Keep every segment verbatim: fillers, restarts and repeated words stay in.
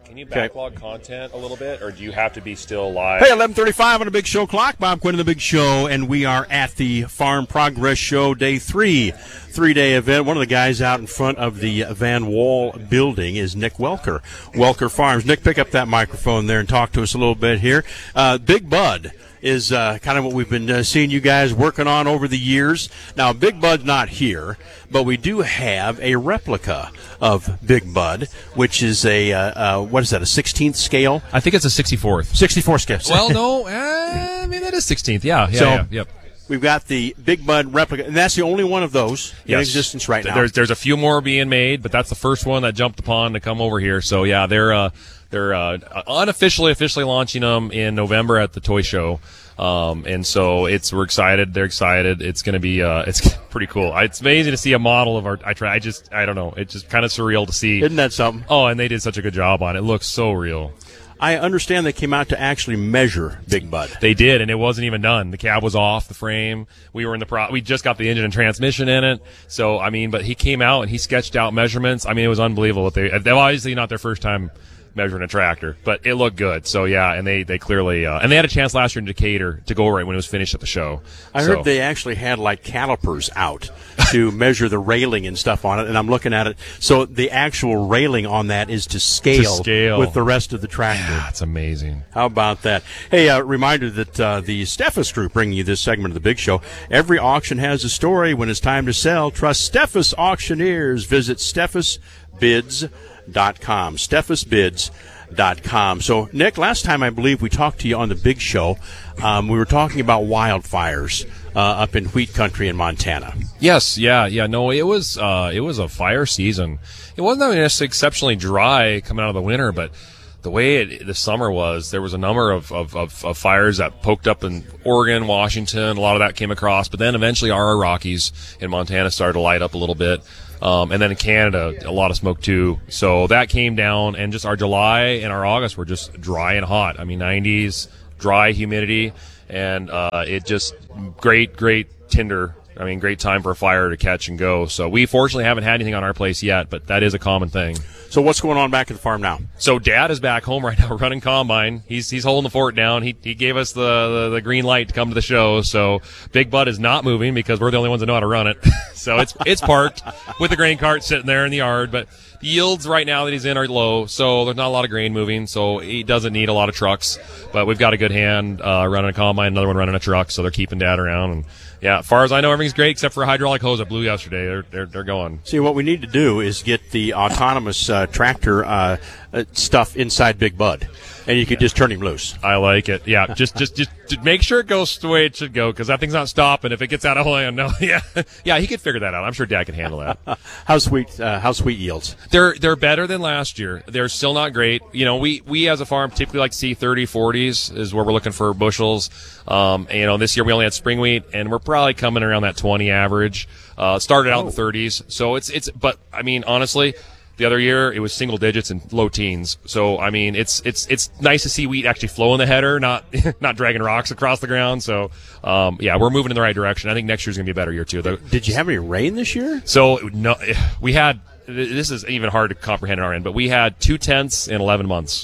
Can you backlog okay. content a little bit, or do you have to be still live? Hey, eleven thirty-five on the Big Show clock. Bob Quinn of the Big Show, and we are at the Farm Progress Show, day three, three-day event. One of the guys out in front of the Van Wall building is Nick Welker, Welker Farms. Nick, pick up that microphone there and talk to us a little bit here. Uh, Big Bud is uh, kind of what we've been uh, seeing you guys working on over the years. Now, Big Bud's not here, but we do have a replica of Big Bud, which is a, uh, uh, what is that, a sixteenth scale? I think it's a sixty-fourth. sixty-fourth scale. Well, no, uh, I mean, that is sixteenth, yeah. yeah, so, yeah yep. We've got the Big Bud replica, and that's the only one of those in yes. existence right now. There's, there's a few more being made, but that's the first one that jumped upon to come over here. So, yeah, they're uh, they're uh, unofficially, officially launching them in November at the Toy Show. Um, and so it's, we're excited. They're excited. It's going to be, uh, it's pretty cool. It's amazing to see a model of our, I try, I just, I don't know. It's just kind of surreal to see. Isn't that something? Oh, and they did such a good job on it. It looks so real. I understand they came out to actually measure Big Bud. They did, and it wasn't even done. The cab was off the frame. We were in the pro, we just got the engine and transmission in it. So, I mean, but he came out and he sketched out measurements. I mean, it was unbelievable. What they, they obviously not their first time measuring a tractor, but it looked good. So yeah, and they they clearly uh, and they had a chance last year in Decatur to go right when it was finished at the show. I so. heard they actually had like calipers out to measure the railing and stuff on it, and I'm looking at it. So the actual railing on that is to scale, to scale. with the rest of the tractor. Yeah, that's amazing. How about that? Hey, uh, reminder that uh, the Steffes Group bringing you this segment of the Big Show. Every auction has a story. When it's time to sell, trust Steffes Auctioneers. Visit Steffes Bids dot com. Steffes Bids dot com. So, Nick, last time I believe we talked to you on the Big Show, um, we were talking about wildfires uh, up in wheat country in Montana. Yes, yeah, yeah. No, it was uh, it was a fire season. It wasn't necessarily exceptionally dry coming out of the winter, but the way it, the summer was, there was a number of, of, of, of fires that poked up in Oregon, Washington. A lot of that came across, but then eventually our Rockies in Montana started to light up a little bit. Um, and then in Canada, a lot of smoke too. So that came down, and just our July and our August were just dry and hot. I mean, nineties, dry, humidity, and uh, it just great, great tinder. I mean, great time for a fire to catch and go. So we fortunately haven't had anything on our place yet, but that is a common thing. So what's going on back at the farm now? So Dad is back home right now running combine. He's he's holding the fort down. He he gave us the, the, the green light to come to the show. So Big Bud is not moving because we're the only ones that know how to run it. So it's it's parked with the grain cart sitting there in the yard. But the yields right now that he's in are low, so there's not a lot of grain moving. So he doesn't need a lot of trucks. But we've got a good hand uh, running a combine, another one running a truck. So they're keeping Dad around. And yeah, as far as I know, everything's great except for a hydraulic hose that blew yesterday. They're they're, they're going. See, what we need to do is get the autonomous uh, tractor uh, uh, stuff inside Big Bud, and you could just turn him loose. I like it. Yeah, just just just, just make sure it goes the way it should go, because that thing's not stopping if it gets out of hand. No, yeah, yeah, he could figure that out. I'm sure Dad can handle that. How sweet, uh, how sweet yields? They're they're better than last year. They're still not great. You know, we we as a farm typically like to see thirty, forties is where we're looking for bushels. Um, and, you know, this year we only had spring wheat, and we're probably coming around that twenty average. Uh, started out oh. in the thirties, so it's it's. But I mean, honestly, the other year it was single digits and low teens. So I mean, it's it's it's nice to see wheat actually flow in the header, not not dragging rocks across the ground. So um, yeah, we're moving in the right direction. I think next year's gonna be a better year too. The, Did you have any rain this year? So no, we had. This is even hard to comprehend on our end, but we had two tenths in eleven months.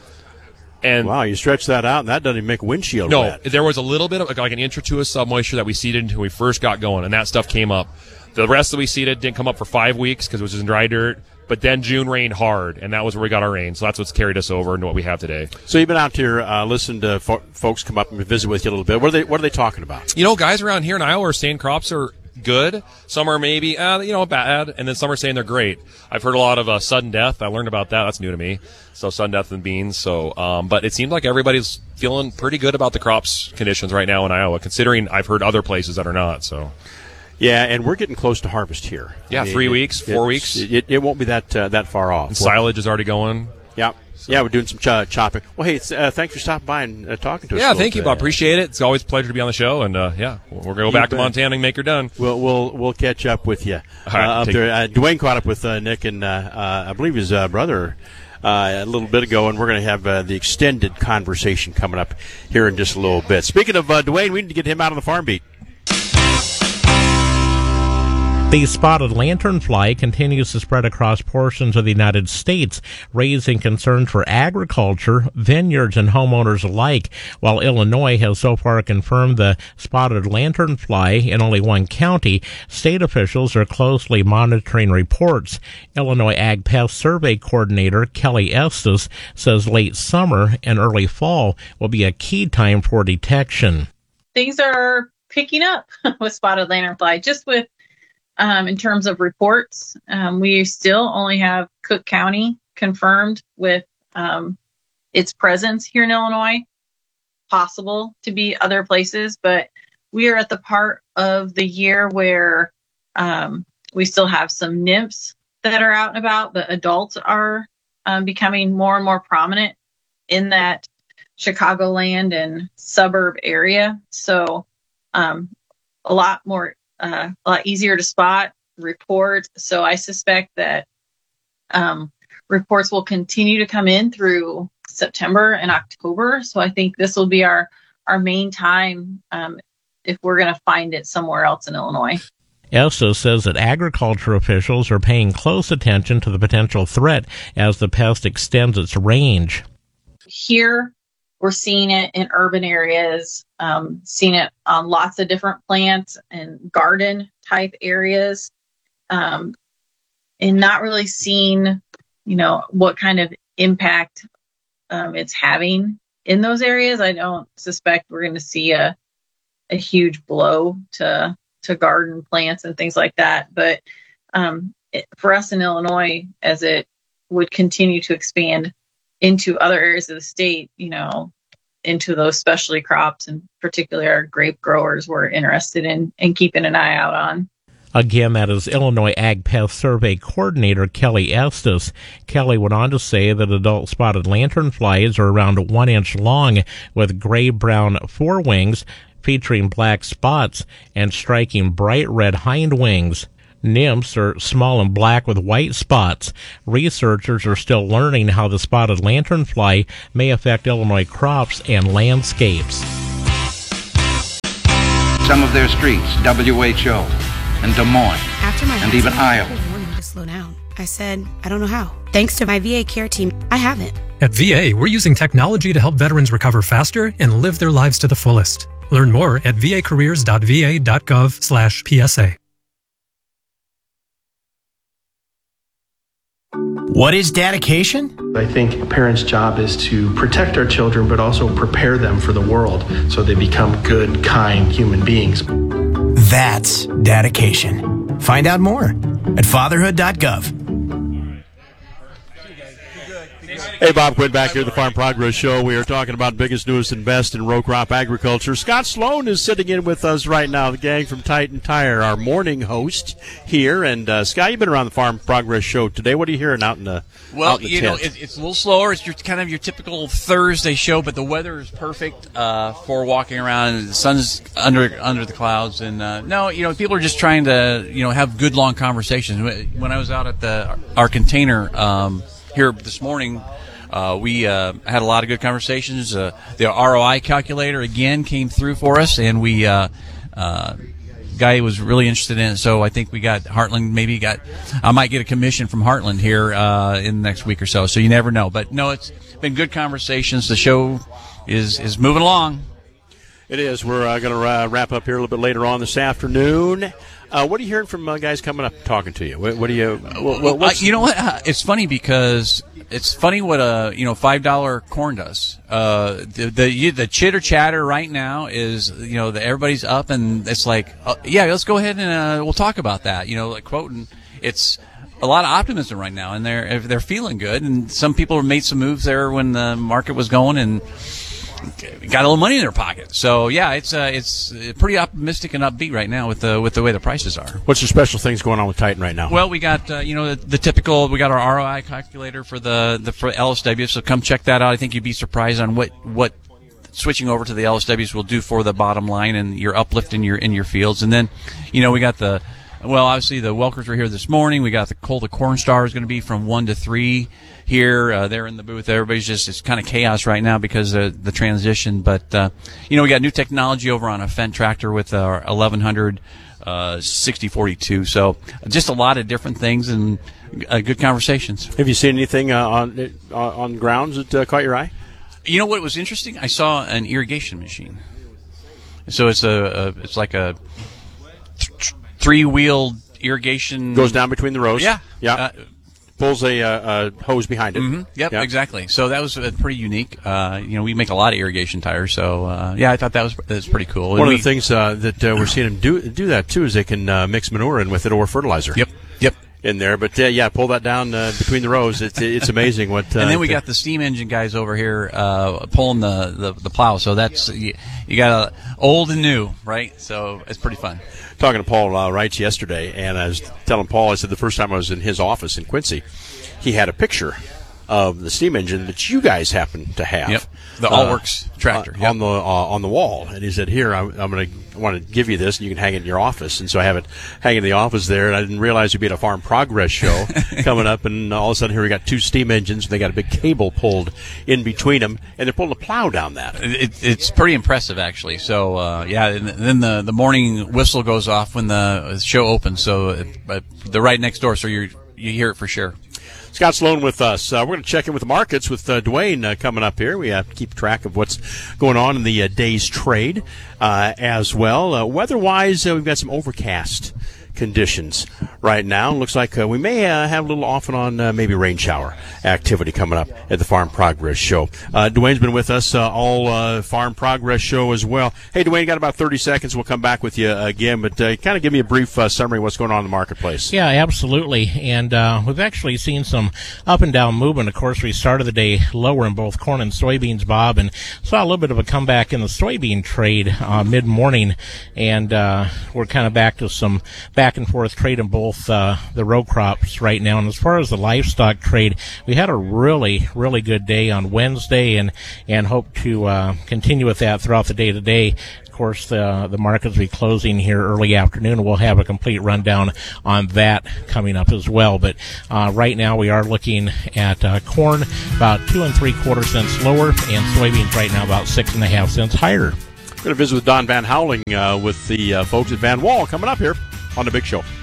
And wow, you stretch that out, and that doesn't even make windshield no, wet. There was a little bit of like an inch or two of sub-moisture that we seeded until we first got going, and that stuff came up. The rest that we seeded didn't come up for five weeks because it was just in dry dirt. But then June rained hard, and that was where we got our rain. So that's what's carried us over into what we have today. So you've been out here, uh, listening to fo- folks come up and visit with you a little bit. What are they What are they talking about? You know, guys around here in Iowa are saying crops are good. Some are maybe, uh, you know, bad, and then some are saying they're great. I've heard a lot of uh, sudden death. I learned about that. That's new to me. So sudden death in beans. So, um, but it seems like everybody's feeling pretty good about the crops conditions right now in Iowa, considering I've heard other places that are not. So. Yeah, and we're getting close to harvest here. Yeah, three it, weeks, four weeks. It, it won't be that uh, that far off. And silage is already going. Yeah. So. Yeah, we're doing some ch- chopping. Well, hey, uh, thanks for stopping by and uh, talking to us. Yeah, thank you, Bob. Appreciate it. It's always a pleasure to be on the show, and uh, yeah, we're going to go back to Montana and make her done. We'll we'll we'll catch up with you uh, right, up there. Uh, Dwayne caught up with uh, Nick and uh, uh, I believe his uh, brother uh, a little bit ago, and we're going to have uh, the extended conversation coming up here in just a little bit. Speaking of uh, Dwayne, we need to get him out on the farm beat. The spotted lanternfly continues to spread across portions of the United States, raising concerns for agriculture, vineyards, and homeowners alike. While Illinois has so far confirmed the spotted lanternfly in only one county, state officials are closely monitoring reports. Illinois Ag Pest Survey Coordinator Kelly Estes says late summer and early fall will be a key time for detection. Things are picking up with spotted lanternfly, just with Um, in terms of reports. Um, we still only have Cook County confirmed with um, its presence here in Illinois. Possible to be other places, but we are at the part of the year where um, we still have some nymphs that are out and about. The adults are um, becoming more and more prominent in that Chicagoland and suburb area. So um, a lot more Uh, a lot easier to spot, report. So I suspect that um, reports will continue to come in through September and October. So I think this will be our, our main time um, if we're going to find it somewhere else in Illinois. Estes says that agriculture officials are paying close attention to the potential threat as the pest extends its range. Here, we're seeing it in urban areas, um, seeing it on lots of different plants and garden type areas, um, and not really seeing, you know, what kind of impact um, it's having in those areas. I don't suspect we're going to see a a huge blow to to garden plants and things like that. But um, it, for us in Illinois, as it would continue to expand into other areas of the state, you know, into those specialty crops, and particularly our grape growers we're interested in and keeping an eye out on. Again, that is Illinois Ag Pest Survey Coordinator Kelly Estes. Kelly went on to say that adult spotted lanternflies are around one inch long with gray-brown forewings featuring black spots and striking bright red hind wings. Nymphs are small and black with white spots. Researchers are still learning how the spotted lanternfly may affect Illinois crops and landscapes. Some of their streets, W H O and Des Moines, After my and even accident, Iowa. I warned me to slow down. I said, I don't know how. Thanks to my V A care team, I haven't. At V A, we're using technology to help veterans recover faster and live their lives to the fullest. Learn more at vacareers.va.gov slash PSA. What is dedication? I think a parent's job is to protect our children, but also prepare them for the world so they become good, kind human beings. That's dedication. Find out more at fatherhood dot gov. Hey, Bob Quinn back here at the Farm Progress Show. We are talking about biggest, newest, and best in row crop agriculture. Scott Sloan is sitting in with us right now, the gang from Titan Tire, our morning host here. And, uh, Scott, you've been around the Farm Progress Show today. What are you hearing out in the Well, out in the you tent? know, it, it's a little slower. It's your, kind of your typical Thursday show, but the weather is perfect uh, for walking around. And the sun's under under the clouds. And, uh, no, you know, people are just trying to, you know, have good, long conversations. When I was out at the our container um, here this morning, Uh, we uh, had a lot of good conversations. Uh, the R O I calculator, again, came through for us, and we uh, uh, guy was really interested in it. So I think we got Heartland, maybe got – I might get a commission from Heartland here uh, in the next week or so. So you never know. But, no, it's been good conversations. The show is, is moving along. It is. We're uh, going to uh, wrap up here a little bit later on this afternoon. Uh, what are you hearing from uh, guys coming up talking to you? What, what do you what, Well, what's, uh, you know what? Uh, it's funny because it's funny what a you know five dollar corn does. Uh, the the, you, the chitter chatter right now is you know that everybody's up and it's like uh, yeah, let's go ahead and uh, we'll talk about that. You know, like quoting it's a lot of optimism right now, and they're they're feeling good. And some people made some moves there when the market was going and got a little money in their pocket. So yeah, it's uh, it's pretty optimistic and upbeat right now with the with the way the prices are. What's the special things going on with Titan right now? Well, we got uh, you know the, the typical. We got our R O I calculator for the the for L S W. So come check that out. I think you'd be surprised on what what switching over to the L S Ws will do for the bottom line and your uplift in your in your fields. And then you know we got the well obviously the Welkers were here this morning. We got the Cole the Corn Star is going to be from one to three. Here, uh, they're in the booth. Everybody's just, it's kind of chaos right now because of the transition. But, uh, you know, we got new technology over on a Fendt tractor with our eleven hundred uh, sixty forty-two. So just a lot of different things and uh, good conversations. Have you seen anything uh, on uh, on grounds that uh, caught your eye? You know what was interesting? I saw an irrigation machine. So it's a, a it's like a th- three-wheeled irrigation. Goes down between the rows. Yeah. Yeah. Uh, Pulls a, uh, a hose behind it. Mm-hmm. Yep, yeah. exactly. So that was uh, pretty unique. Uh, you know, we make a lot of irrigation tires, so uh, yeah, I thought that was that was pretty cool. One and of we, the things uh, that uh, we're seeing them do do that too is they can uh, mix manure in with it or fertilizer. Yep. Yep. In there, but uh, yeah, pull that down uh, between the rows. It's it's amazing what. Uh, and then we got the steam engine guys over here uh, pulling the, the, the plow. So that's you, you got a old and new, right? So it's pretty fun. Talking to Paul uh, Reitz yesterday, and I was telling Paul, I said the first time I was in his office in Quincy, he had a picture of the steam engine that you guys happen to have. Yep, the Allworks uh, tractor uh, yep. on the uh, on the wall, and he said, "Here, I'm, I'm going to want to give you this, and you can hang it in your office." And so I have it hanging in the office there, and I didn't realize it'd be at a Farm Progress show coming up, and all of a sudden here we got two steam engines, and they got a big cable pulled in between them, and they're pulling a plow down that. It, it's pretty impressive, actually. So uh, yeah, and then the the morning whistle goes off when the show opens. So uh, they're right next door, so you you hear it for sure. Scott Sloan with us. Uh, we're going to check in with the markets with uh, Dwayne uh, coming up here. We have to keep track of what's going on in the uh, day's trade uh, as well. Uh, weather-wise, uh, we've got some overcast conditions right now. Looks like uh, we may uh, have a little off and on uh, maybe rain shower activity coming up at the Farm Progress Show. Uh, Dwayne's been with us uh, all uh, Farm Progress Show as well. Hey, Dwayne, got about thirty seconds. We'll come back with you again, but uh, kind of give me a brief uh, summary of what's going on in the marketplace. Yeah, absolutely. And uh, we've actually seen some up and down movement. Of course, we started the day lower in both corn and soybeans, Bob, and saw a little bit of a comeback in the soybean trade uh, mid-morning, and uh, we're kind of back to some back and forth trade in both uh, the row crops right now. And as far as the livestock trade, we had a really, really good day on Wednesday, and and hope to uh, continue with that throughout the day today. Of course, the the markets will be closing here early afternoon. We'll have a complete rundown on that coming up as well. But uh, right now we are looking at uh, corn about two and three quarter cents lower, and soybeans right now about six and a half cents higher. We're going to visit with Don Van Houweling uh, with the uh, folks at Van Wall coming up here on The Big Show.